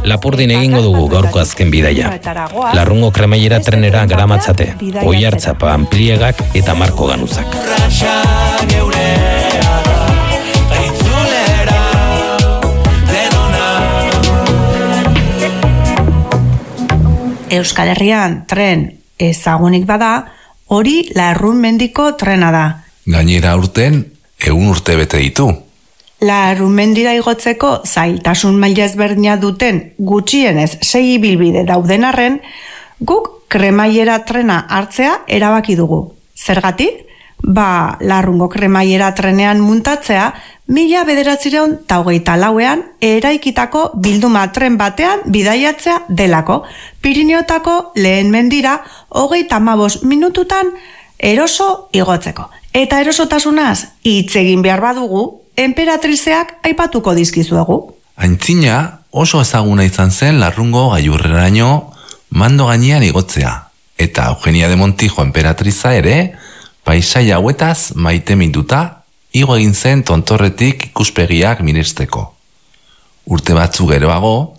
Lapurdin egingo dugu gaurko azken bidaia. Larrungo kremailera trenera garamatzate, Oiartza Panpliegak eta Marko Ganuzak. Euskal Herrian tren ezagunik bada, hori Larrun mendiko trena da. Gainera urten, 100 urte bete ditu. Larrun mendira igotzeko zailtasun maila ezberdina duten gutxienez 6 ibilbide dauden arren, guk kremailera trena hartzea erabaki dugu. Zergatik? Larrungo kremailera trenean muntatzea 1924ean eraikitako bilduma tren batean bidaiatzea delako. Pirineotako lehen mendira 35 minututan eroso igotzeko. Eta erosotasunaz hitz egin behar badugu, enperatrizeak aipatuko dizkizuegu. Aintzina oso ezaguna izan zen Larrungo gailurreraino mando gainean igotzea. Eta Eugenia de Montijo enperatriza ere, paisaia hauetaz maite minduta, igo egin zen tontorretik ikuspegiak miresteko. Urte batzu geroago,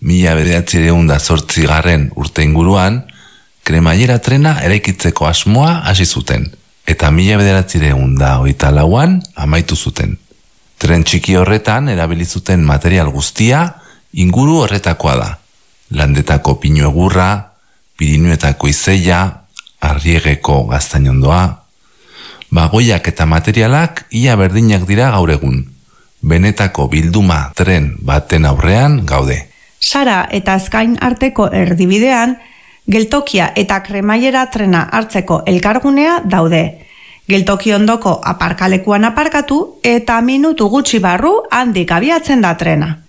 1908 urte inguruan, kremailera trena eraikitzeko asmoa hasi zuten, eta 1924an amaitu zuten. Tren txiki horretan erabili zuten material guztia inguru horretakoa da. Landetako pinu egurra, Pirinuetako izeia, Arriegeko gaztainondoa. Bagoiak eta materialak ia berdinak dira gaur egun. Benetako bilduma tren baten aurrean gaude. Sara eta Azkain arteko erdibidean, geltokia eta kremailera trena hartzeko elkargunea daude. Geltoki ondoko aparkalekuan aparkatu eta minutu gutxi barru handik abiatzen da trena.